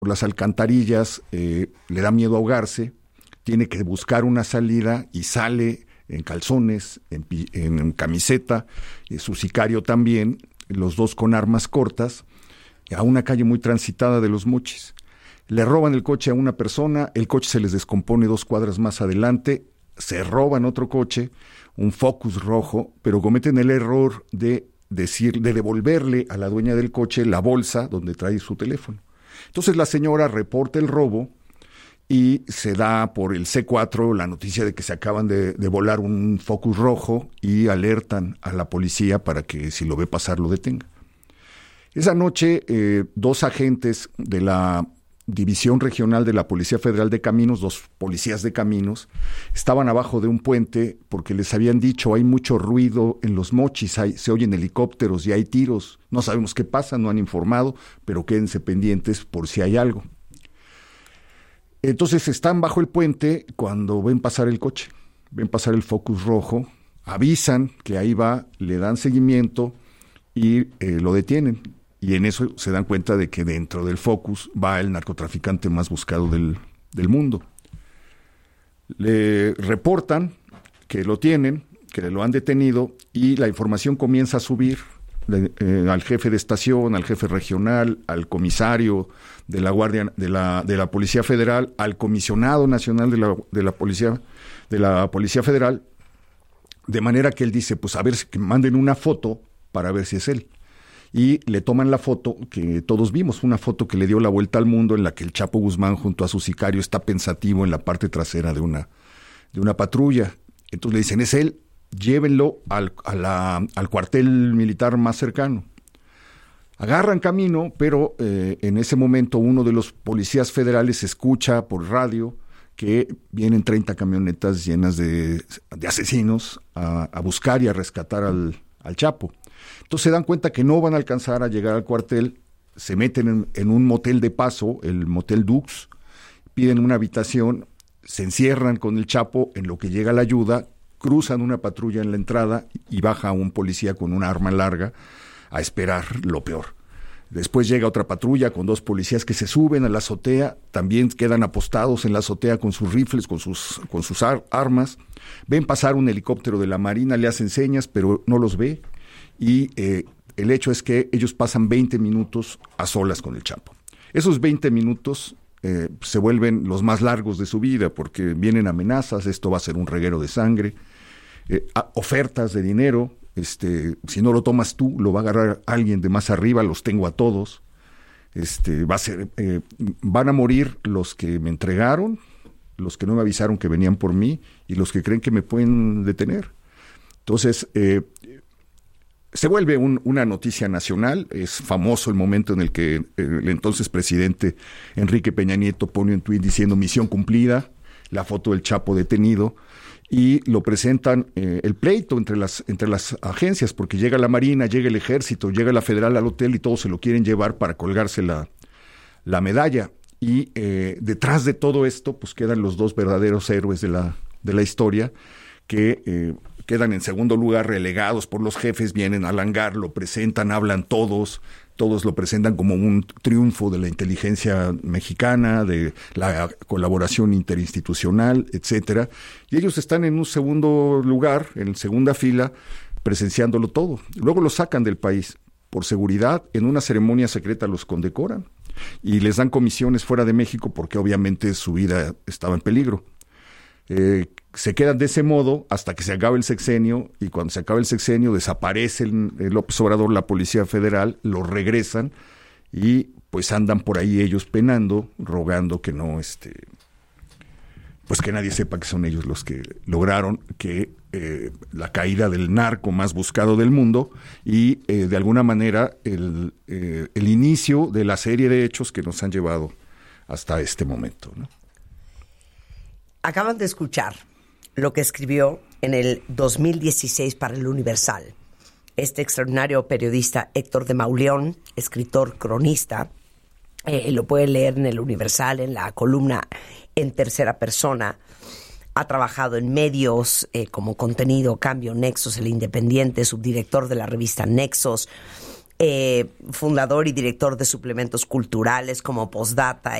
por las alcantarillas, le da miedo ahogarse, tiene que buscar una salida y sale en calzones, en camiseta, su sicario también, los dos con armas cortas, a una calle muy transitada de Los Mochis. Le roban el coche a una persona, el coche se les descompone 2 cuadras más adelante, se roban otro coche, un Focus rojo, pero cometen el error de devolverle a la dueña del coche la bolsa donde trae su teléfono. Entonces la señora reporta el robo y se da por el C4 la noticia de que se acaban de volar un Focus rojo y alertan a la policía para que si lo ve pasar lo detenga. Esa noche 2 agentes de la División Regional de la Policía Federal de Caminos, 2 policías de caminos, estaban abajo de un puente porque les habían dicho hay mucho ruido en Los Mochis, se oyen helicópteros y hay tiros, no sabemos qué pasa, no han informado, pero quédense pendientes por si hay algo. Entonces están bajo el puente cuando ven pasar el coche, ven pasar el Focus rojo, avisan que ahí va, le dan seguimiento y lo detienen. Y en eso se dan cuenta de que dentro del Focus va el narcotraficante más buscado del mundo. Le reportan que lo tienen, que lo han detenido y la información comienza a subir al jefe de estación, al jefe regional, al comisario de la Guardia de la Policía Federal, al comisionado nacional de la Policía Federal, de manera que él dice, pues a ver, que manden una foto para ver si es él. Y le toman la foto que todos vimos, una foto que le dio la vuelta al mundo en la que el Chapo Guzmán junto a su sicario está pensativo en la parte trasera de una patrulla. Entonces le dicen, es él, llévenlo al cuartel militar más cercano. Agarran camino, pero en ese momento uno de los policías federales escucha por radio que vienen 30 camionetas llenas de asesinos a buscar y a rescatar al Chapo. Entonces se dan cuenta que no van a alcanzar a llegar al cuartel, se meten en un motel de paso, el Motel Dux, piden una habitación, se encierran con el Chapo en lo que llega la ayuda, cruzan una patrulla en la entrada y baja un policía con una arma larga a esperar lo peor. Después llega otra patrulla con 2 policías que se suben a la azotea, también quedan apostados en la azotea con sus rifles, con sus armas, ven pasar un helicóptero de la Marina, le hacen señas, pero no los ve. Y el hecho es que ellos pasan 20 minutos a solas con el Chapo. Esos 20 minutos se vuelven los más largos de su vida porque vienen amenazas, esto va a ser un reguero de sangre, ofertas de dinero, si no lo tomas tú, lo va a agarrar alguien de más arriba, los tengo a todos, van a morir los que me entregaron, los que no me avisaron que venían por mí y los que creen que me pueden detener. Entonces, se vuelve una noticia nacional, es famoso el momento en el que el entonces presidente Enrique Peña Nieto pone un tuit diciendo misión cumplida, la foto del Chapo detenido, y lo presentan el pleito entre las agencias, porque llega la Marina, llega el Ejército, llega la Federal al hotel y todos se lo quieren llevar para colgarse la medalla. Y detrás de todo esto, pues quedan los 2 verdaderos héroes de la historia, que quedan en segundo lugar relegados por los jefes, vienen al hangar, lo presentan, hablan todos lo presentan como un triunfo de la inteligencia mexicana, de la colaboración interinstitucional, etcétera, y ellos están en un segundo lugar, en segunda fila, presenciándolo todo. Luego los sacan del país por seguridad, en una ceremonia secreta los condecoran y les dan comisiones fuera de México porque obviamente su vida estaba en peligro. Se quedan de ese modo hasta que se acabe el sexenio, y cuando se acaba el sexenio desaparece el López Obrador, la Policía Federal, los regresan y pues andan por ahí ellos penando, rogando que no, pues que nadie sepa que son ellos los que lograron que la caída del narco más buscado del mundo y de alguna manera el inicio de la serie de hechos que nos han llevado hasta este momento, ¿no? Acaban de escuchar lo que escribió en el 2016 para El Universal este extraordinario periodista Héctor de Mauleón, escritor, cronista. Lo pueden leer en El Universal, en la columna en tercera persona. Ha trabajado en medios como Contenido, Cambio, Nexos, El Independiente, subdirector de la revista Nexos. fundador y director de suplementos culturales como Postdata